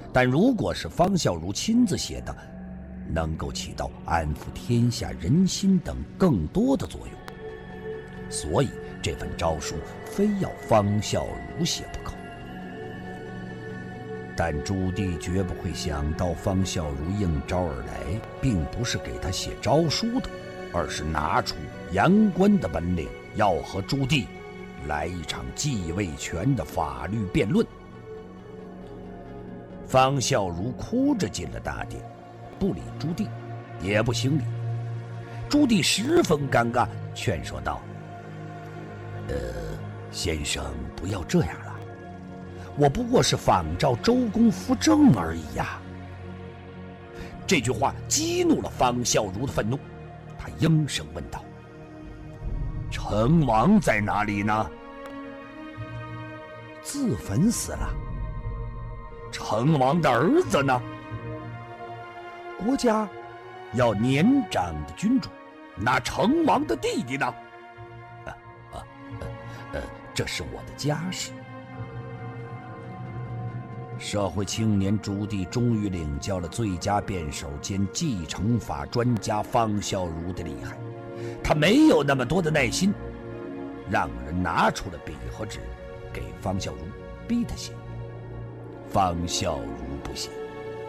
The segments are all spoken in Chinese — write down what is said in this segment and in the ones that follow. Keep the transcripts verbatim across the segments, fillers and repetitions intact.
但如果是方孝孺亲自写的，能够起到安抚天下人心等更多的作用。所以这份诏书非要方孝孺写不可。但朱棣绝不会想到方孝孺应召而来，并不是给他写诏书的，而是拿出言官的本领，要和朱棣来一场继位权的法律辩论。方孝孺哭着进了大殿，不理朱棣，也不行礼。朱棣十分尴尬，劝说道：“呃，先生不要这样了，我不过是仿照周公扶正而已呀。”这句话激怒了方孝孺的愤怒，他应声问道：“成王在哪里呢？”“自焚死了。”“成王的儿子呢？”“国家要年长的君主，那成王的弟弟呢？”“啊啊呃呃，这是我的家事。”社会青年朱棣终于领教了最佳辩手兼继承法专家方孝孺的厉害，他没有那么多的耐心，让人拿出了笔和纸给方孝孺，逼他写。方孝孺不写，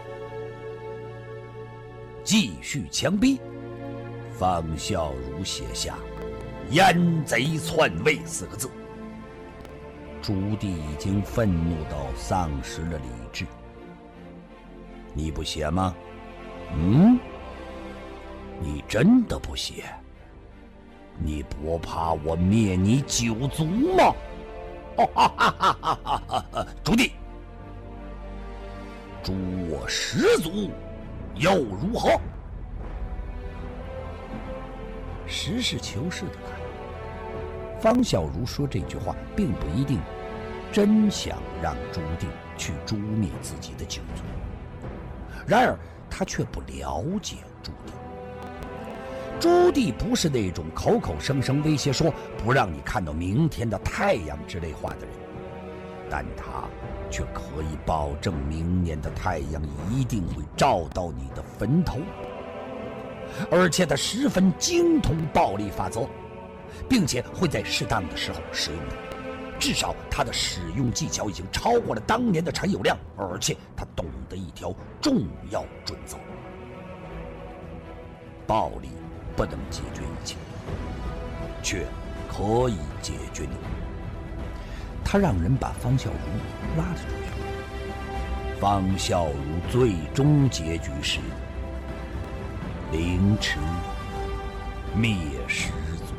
继续强逼。方孝孺写下“阉贼篡位”四个字。朱棣已经愤怒到丧失了理智。“你不写吗？嗯，你真的不写？你不怕我灭你九族吗？”“哦哈哈哈哈哈哈！朱棣，诛我十族又如何？”实事求是的看，方孝孺说这句话并不一定真想让朱棣去诛灭自己的九族，然而他却不了解朱棣。朱棣不是那种口口声声威胁说不让你看到明天的太阳之类话的人，但他却可以保证明年的太阳一定会照到你的坟头，而且他十分精通暴力法则，并且会在适当的时候使用它。至少他的使用技巧已经超过了当年的陈友谅，而且他懂得一条重要准则：暴力不能解决一切，却可以解决你。他让人把方孝孺拉了出去。方孝孺最终结局是凌迟灭十族。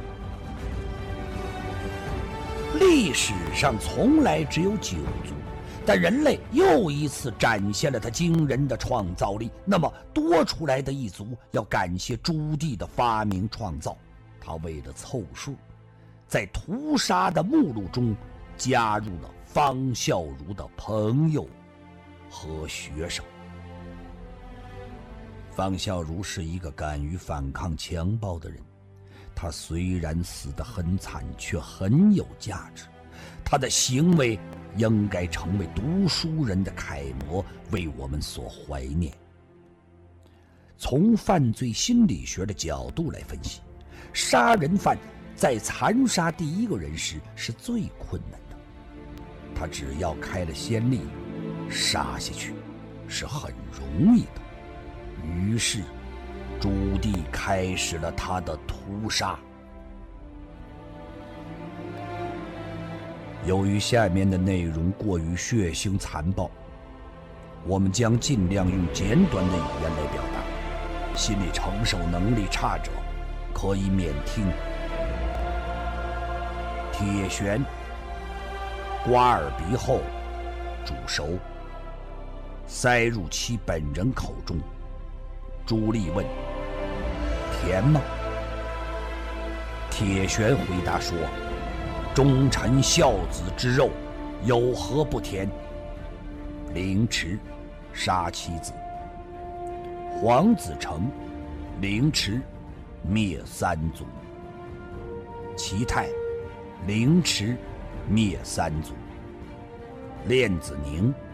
历史上从来只有九族，但人类又一次展现了他惊人的创造力。那么多出来的一族要感谢朱棣的发明创造。他为了凑数，在屠杀的目录中加入了方孝孺的朋友和学生。方孝孺是一个敢于反抗强暴的人，他虽然死得很惨，却很有价值。他的行为应该成为读书人的楷模，为我们所怀念。从犯罪心理学的角度来分析，杀人犯在残杀第一个人时是最困难的，他只要开了先例，杀下去是很容易的。于是朱棣开始了他的屠杀。由于下面的内容过于血腥残暴，我们将尽量用简短的语言来表达，心理承受能力差者可以免听。铁旋刮耳鼻后煮熟，塞入其本人口中。朱棣问：“甜吗？”铁旋回答说：“忠臣孝子之肉，有何不甜？”凌迟，杀妻子。黄子成，凌迟，灭三族。齐泰，凌迟，灭三族。练子宁，